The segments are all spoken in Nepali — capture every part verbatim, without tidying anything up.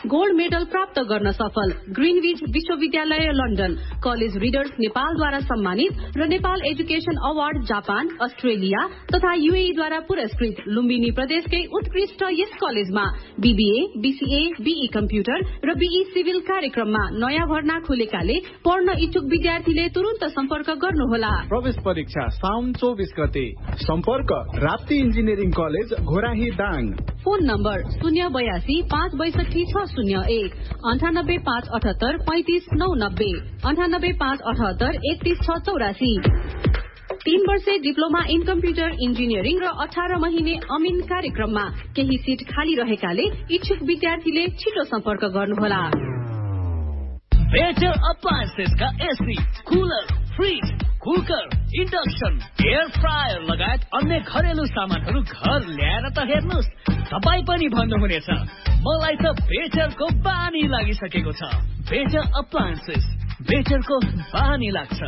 गोल्ड मेडल प्राप्त गर्न सफल ग्रीनविच विश्वविद्यालय लन्डन, कलेज रिडर्स नेपालद्वारा सम्मानित र Nepal education award Japan, Australia तथा यूएई द्वारा पुरस्कृत लुम्बिनी प्रदेशकै उत्कृष्ट यस कलेजमा बीबीए, बीसीए, बीई कम्प्युटर र बीई सिभिल कार्यक्रममा नयाँ भर्ना खुलेकाले पढ्न इच्छुक विद्यार्थीले तुरन्त सम्पर्क गर्नुहोला। प्रवेश परीक्षा साउन चौबिस गते। सम्पर्क Rapti engineering college Ghorahi Dang. Phone number शून्य बयासी पाँच बैसठी छ शून्य एक अन्ठानब्बे पाँच अठहत्तर पैंतिस नौ नब्बे अन्ठानब्बे पाँच अठहत्तर एकतीस छ चौरासी। तीन वर्षे डिप्लोमा इन कम्प्युटर इन्जिनियरिङ र अठार महिने अमिन कार्यक्रममा केही सीट खाली रहेकाले इच्छुक विद्यार्थीले छिटो सम्पर्क गर्नुहोला। Better अप्लायन्सेसका AC, cooler, fridge, cooker, induction, air fryer लगायत अन्य घरेलु सामानहरू घर ल्याएर त हेर्नुहोस्, तपाईँ पनि भन्नुहुनेछ मलाई त बेटरको बानी लागिसकेको छ। बेटर अप्लायन्सेस, बेटरको बानी लाग्छ।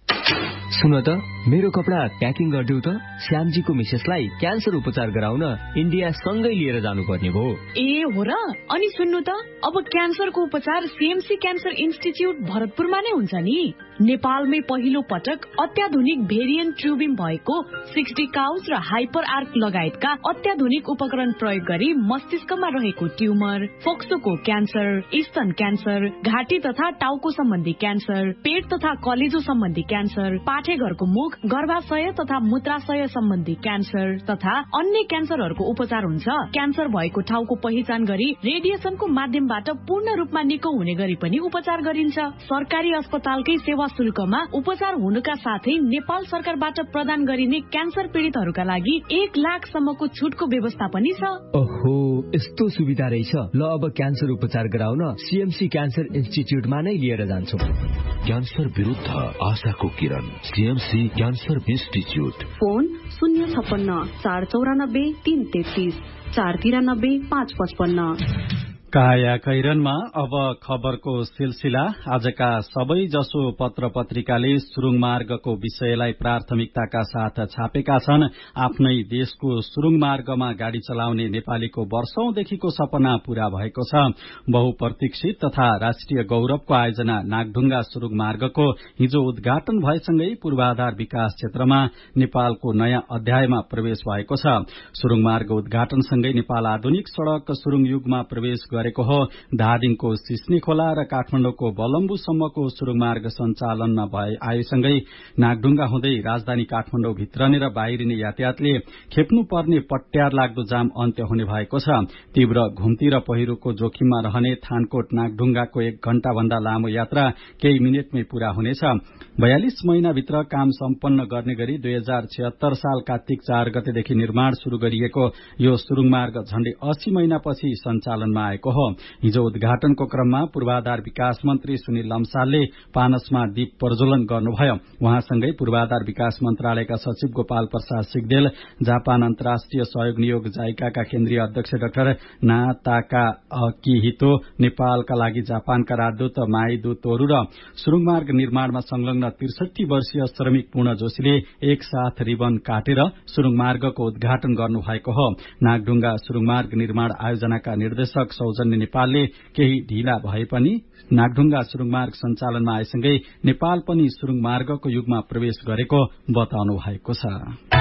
सुन त मेरो कपडा प्याकिङ गरिदेऊ त। श्यामजीको मिसेसलाई क्यान्सर उपचार गराउन इन्डिया सँगै लिएर जानुपर्ने भयो। ए हो र? अनि सुन्नु त, अब क्यान्सरको उपचार सीएमसी क्यान्सर इन्स्टिच्युट भरतपुरमा नै हुन्छ नि। नेपालमै पहिलो पटक अत्याधुनिक भेरिएन्ट ट्युबिङ भएको सिक्सटी काउज र हाइपर आर्क लगायतका अत्याधुनिक उपकरण प्रयोग गरी मस्तिष्कमा रहेको ट्युमर, फोक्सोको क्यान्सर, स्तन क्यान्सर, घाँटी तथा टाउको सम्बन्धी क्यान्सर, पेट तथा कलेजो सम्बन्धी क्यान्सर, पाठेघरको मुख, गर्भाशय तथा मूत्राशय सम्बन्धी क्यान्सर तथा अन्य क्यान्सरहरूको उपचार हुन्छ। क्यान्सर भएको ठाउँको पहिचान गरी रेडिएसनको माध्यमबाट पूर्ण रूपमा निको हुने गरी पनि उपचार गरिन्छ। सरकारी अस्पतालकै सेवा शुल्कमा उपचार हुनुका साथै नेपाल सरकारबाट प्रदान गरिने क्यान्सर पीडितहरूका लागि एक लाख सम्मको छुटको व्यवस्था पनि छ। ओहो, यस्तो सुविधा रहेछ। ल अब क्यान्सर उपचार गराउन सीएमसी क्यान्सर इन्स्टिच्युटमा नै लिएर जान्छौ। क्यान्सर विरुद्ध आशाको किरण, सीएमसी क्यान्सर इन्स्टिच्युट। फोन शून्य छप्पन्न चार चौरानब्बे तीन तेत्तीस चार तिरानब्बे पाँच पचपन्न। काया कैरनमा अब खबरको सिलसिला। आजका सबै जसो पत्र पत्रिकाले सुरुङ मार्गको विषयलाई प्राथमिकताका साथ छापेका छन्। आफ्नै देशको सुरुङ मार्गमा गाड़ी चलाउने नेपालीको वर्षौंदेखिको सपना पूरा भएको छ। बहुप्रतीक्षित तथा राष्ट्रिय गौरवको आयोजना नागढुङ्गा सुरुङ मार्गको हिजो उद्घाटन भएसँगै पूर्वाधार विकास क्षेत्रमा नेपालको नयाँ अध्यायमा प्रवेश भएको छ। सुरुङ मार्ग उद्घाटनसँगै नेपाल आधुनिक सड़क सुरुङ युगमा प्रवेश गरेको हो। धादिङको सिस्ने खोला र काठमाडौँको बलम्बुसम्मको सुरुङ मार्ग सञ्चालनमा आएसँगै नागढुङ्गा हुँदै राजधानी काठमाडौँ भित्रने र बाहिरिने यातायातले खेप्नुपर्ने पट्यार लाग्दो जाम अन्त्य हुने भएको छ। तीव्र घुम्ती र पहिरोको जोखिममा रहने थानकोट नागढुङ्गाको एक घण्टा भन्दा लामो यात्रा केही मिनटमै पूरा हुनेछ। बयालिस महिनाभित्र काम सम्पन्न गर्ने गरी दुई हजार छिहत्तर साल कार्तिक चार गतेदेखि निर्माण शुरू गरिएको यो सुरुङ मार्ग झण्डै अस्सी महिनापछि सञ्चालनमा आएको हो। हिजो उद्घाटनको क्रममा पूर्वाधार विकास मन्त्री सुनिल लम्सालले पानसमा दीप प्रज्वलन गर्नुभयो। उहाँसँगै पूर्वाधार विकास मन्त्रालयका सचिव गोपाल प्रसाद सिग्देल, जापान अन्तर्राष्ट्रिय सहयोग नियोग जाइकाका केन्द्रीय अध्यक्ष डाक्टर नाताका अकिहितो, नेपालका लागि जापानका राजदूत माइदु तोरू र सुरुङ मार्ग निर्माणमा संलग्न त्रिसठी वर्षीय श्रमिक पूर्ण जोशीले एक साथ रिबन काटेर सुरुङ मार्गको उद्घाटन गर्नुभएको हो। नागढुङ्गा सुरुङ मार्ग निर्माण आयोजनाका निर्देशक सौजन्य नेपालले केही ढिला भए पनि नागढुङ्गा सुरुङ मार्ग सञ्चालनमा आएसँगै नेपाल पनि सुरुङ मार्गको युगमा प्रवेश गरेको बताउनु भएको छ।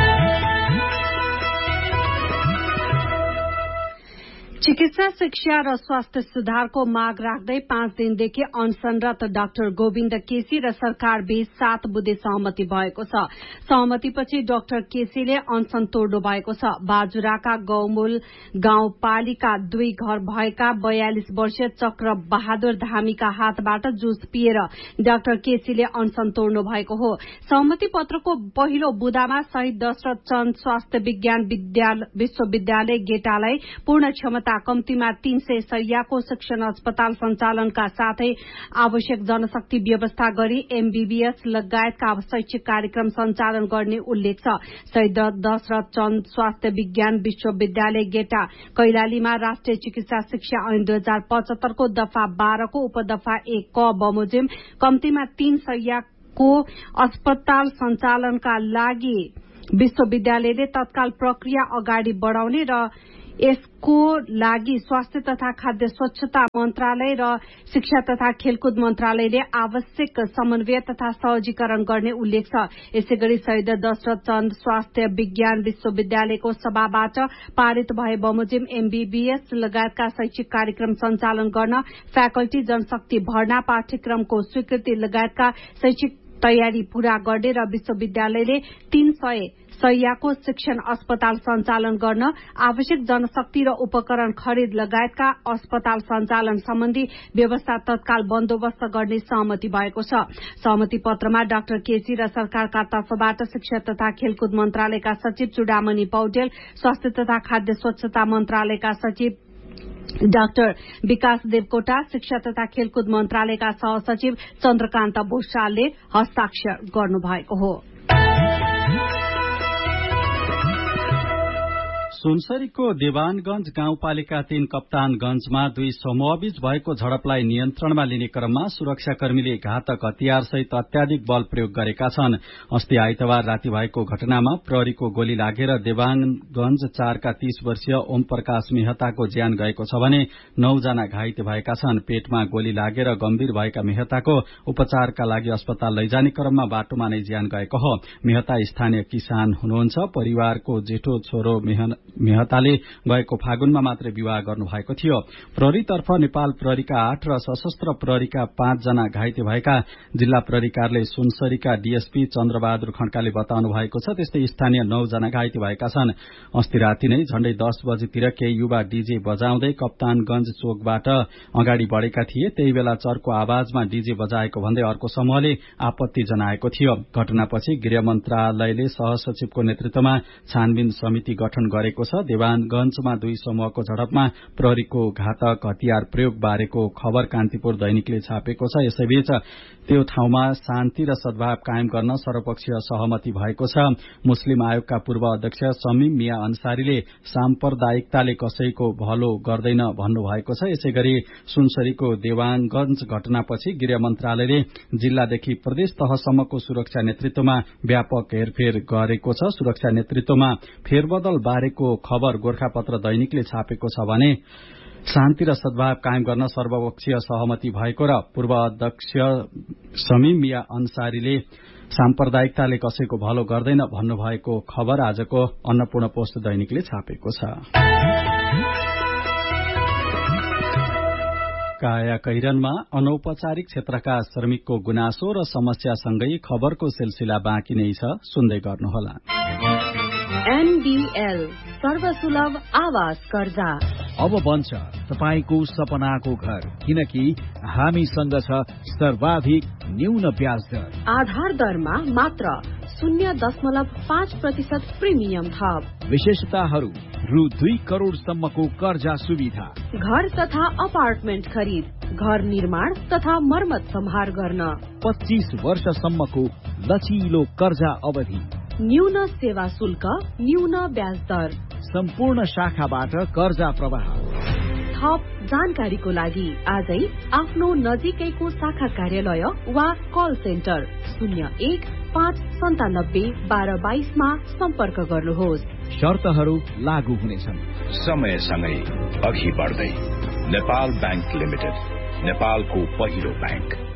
चिकित्सा शिक्षा र स्वास्थ्य सुधारको माग राख्दै पाँच दिनदेखि अनशनरत डाक्टर गोविन्द केसी र सरकार बीच सात बुँदे सहमति भएको छ। सहमतिपछि डाक्टर केसीले अनशन तोड्नु भएको छ। बाजुराका गौमूल गाउँपालिका दुई घर भएका बयालिस वर्षीय चक्र बहादुर धामीका हातबाट जुस पिएर डाक्टर केसीले अनशन तोड्नु भएको हो। सहमति पत्रको पहिलो बुँदामा शहीद दशरथ चन्द स्वास्थ्य विज्ञान विश्वविद्यालय गेटालाई पूर्ण क्षमता कम्तीमा तीन सय शैय्याको शिक्षण अस्पताल सञ्चालनका साथै आवश्यक जनशक्ति व्यवस्था गरी एमबीबीएस लगायतका शैक्षिक कार्यक्रम सञ्चालन गर्ने उल्लेख छ। शहीद दशरथ चन्द स्वास्थ्य विज्ञान विश्वविद्यालय गेटा कैलालीमा राष्ट्रिय चिकित्सा शिक्षा ऐन दुई हजार पचहत्तरको दफा बाह्रको उपदफा एक क बमोजिम कम्तीमा तीन शैय्याको अस्पताल सञ्चालनका लागि विश्वविद्यालयले तत्काल प्रक्रिया अगाडि बढ़ाउने र यसको लागि स्वास्थ्य तथा खाद्य स्वच्छता मन्त्रालय र शिक्षा तथा खेलकुद मन्त्रालयले आवश्यक समन्वय तथा सहजीकरण गर्ने उल्लेख छ। यसैगरी शहीद दशरथ चन्द स्वास्थ्य विज्ञान विश्वविद्यालयको सभाबाट पारित भए बमोजिम एमबीबीएस लगायतका शैक्षिक कार्यक्रम सञ्चालन गर्न फ्याकल्टी जनशक्ति भर्ना पाठ्यक्रमको स्वीकृति लगायतका शैक्षिक तयारी पूरा गर्ने र विश्वविद्यालयले तीन सय शैय्याको शिक्षण अस्पताल सञ्चालन गर्न आवश्यक जनशक्ति र उपकरण खरिद लगायतका अस्पताल सञ्चालन सम्बन्धी व्यवस्था तत्काल बन्दोबस्त गर्ने सहमति भएको छ। सहमति पत्रमा डाक्टर केसी र सरकारका तर्फबाट शिक्षा तथा खेलकुद मन्त्रालयका सचिव चुडामणि पौडेल, स्वास्थ्य तथा खाद्य स्वच्छता मन्त्रालयका सचिव डाक्टर विकास देवकोटा, शिक्षा तथा खेलकुद मन्त्रालयका सहसचिव चन्द्रकान्त भूषालले हस्ताक्षर गर्नुभएको हो। सुनसरीको देवानगंज गाउँपालिका तीन कप्तानगंजमा दुई समूहबीच भएको झडपलाई नियन्त्रणमा लिने क्रममा सुरक्षाकर्मीले घातक हतियार सहित अत्याधिक बल प्रयोग गरेका छन्। अस्ति आइतबार राति भएको घटनामा प्रहरीको गोली लागेर देवानगंज चारका तीस वर्षीय ओम प्रकाश मेहताको ज्यान गएको छ भने नौजना घाइते भएका छन्। पेटमा गोली लागेर गम्भीर भएका मेहताको उपचारका लागि अस्पताल लैजाने क्रममा बाटोमा नै ज्यान गएको हो। मेहता स्थानीय किसान हुनुहुन्छ। परिवारको जेठो छोरो मेहताले गएको फागुनमा मात्रै विवाह गर्नुभएको थियो। प्रहरीतर्फ नेपाल प्रहरीका आठ र सशस्त्र प्रहरीका पाँच जना घाइते भएका जिल्ला प्रहरी कार्यालय सुनसरीका डीएसपी चन्द्रबहादुर खड्काले बताउनु भएको छ। त्यस्तै स्थानीय नौ जना घाइते भएका छन्। अस्ति राति नै झण्डै दस बजेतिर केही युवा डीजे बजाउँदै कप्तानगंज चोकबाट अगाडि बढ़ेका थिए। त्यही बेला चर्को आवाजमा डीजे बजाएको भन्दै अर्को समूहले आपत्ति जनाएको थियो। घटनापछि गृह मन्त्रालयले सहसचिवको नेतृत्वमा छानबिन समिति गठन गरेको छ। देवानगंजमा दुई समूहको झडपमा प्रहरीको घातक हतियार प्रयोग बारेको खबर कान्तिपुर दैनिकले छापेको छ। यसैबीच त्यो ठाउँमा शान्ति र सद्भाव कायम गर्न सर्वपक्षीय सहमति भएको छ। मुस्लिम आयोगका पूर्व अध्यक्ष समीम मिया अन्सारीले साम्प्रदायिकताले कसैको भलो गर्दैन भन्नुभएको छ। यसैगरी सुनसरीको देवानगंज घटनापछि गृह मन्त्रालयले जिल्लादेखि प्रदेश तहसम्मको सुरक्षा नेतृत्वमा व्यापक हेरफेर गरेको छ। सुरक्षा नेतृत्वमा फेरबदल बारेको खबर गोर्खापत्र दैनिकले छापेको छ भने शान्ति र सद्भाव कायम गर्न सर्वपक्षीय सहमति भएको र पूर्व अध्यक्ष समीम मिया अन्सारीले साम्प्रदायिकताले कसैको भलो गर्दैन भन्नुभएको खबर आजको अन्नपूर्ण पोस्ट दैनिकले छापेको छ। काया कैरनमा अनौपचारिक क्षेत्रका श्रमिकको गुनासो र समस्यासँगै खबरको सिलसिला बाँकी नै छ, सुन्दै गर्नुहोला। एनबीएल सर्वसुलभ आवास कर्जा अब बन्छ तपाईको सपनाको घर, किनकि हामीसँग छ सर्वाधिक न्यून ब्याज दर। आधार दरमा मात्र शून्य दशमलव पाँच प्रतिशत प्रिमियम थप। विशेषताहरू रु दुई करोड़सम्मको कर्जा सुविधा, घर तथा अपार्टमेन्ट खरिद, घर निर्माण तथा मर्मत सम्हार गर्न, पच्चीस वर्षसम्मको लचिलो कर्जा अवधि, न्यून सेवा शुल्क, न्यून ब्याज दर, सम्पूर्ण शाखाबाट कर्जा प्रवाह। थप जानकारीको लागि आजै आफ्नो नजिकैको शाखा कार्यालय वा कल सेन्टर शून्य एक पाँच सन्तानब्बे बाह्र बाइसमा सम्पर्क गर्नुहोस्। शर्तहरू लागू हुनेछन्। समयसँगै अघि बढ्दै नेपाल बैंक लिमिटेड, नेपालको पहिलो बैंक।